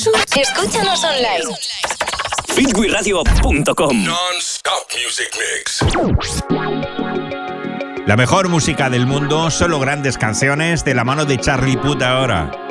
Escúchanos online. fitwiradio.com. Non-stop music mix. La mejor música del mundo, solo grandes canciones de la mano de Charlie Puth ahora.